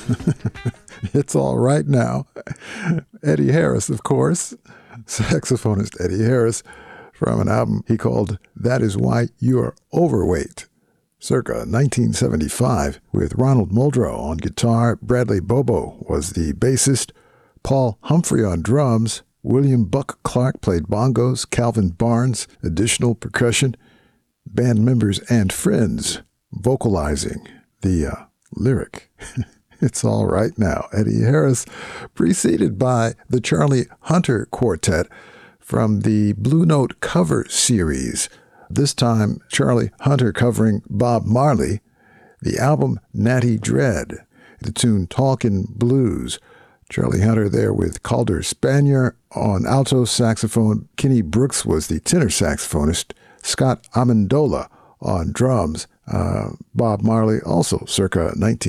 It's All Right Now. Eddie Harris, of course, saxophonist Eddie Harris, from an album he called That Is Why You're Overweight, circa 1975, with Ronald Muldrow on guitar. Bradley Bobo was the bassist, Paul Humphrey on drums, William Buck Clark played bongos, Calvin Barnes, additional percussion, band members and friends vocalizing the lyric. It's All Right Now. Eddie Harris, preceded by the Charlie Hunter Quartet from the Blue Note cover series. This time, Charlie Hunter covering Bob Marley, the album Natty Dread, the tune Talkin' Blues. Charlie Hunter there with Calder Spanier on alto saxophone. Kenny Brooks was the tenor saxophonist. Scott Amendola on drums. Bob Marley also circa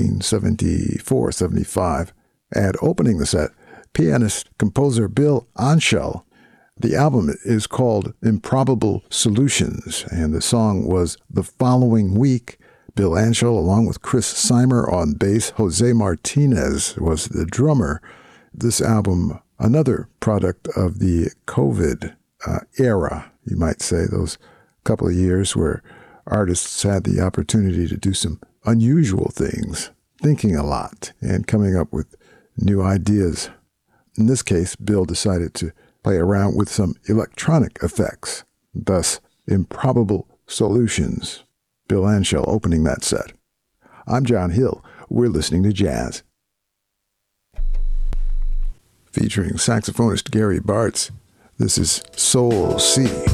1974-75. And opening the set, pianist-composer Bill Anshel. The album is called Improbable Solutions, and the song was The Following Week. Bill Anshel, along with Chris Seimer on bass, Jose Martinez was the drummer. This album, another product of the COVID era, you might say, those couple of years where artists had the opportunity to do some unusual things, thinking a lot and coming up with new ideas. In this case, Bill decided to play around with some electronic effects, thus Improbable Solutions. Bill Anshel opening that set. I'm John Hill. We're listening to jazz. Featuring saxophonist Gary Bartz, this is Soul C.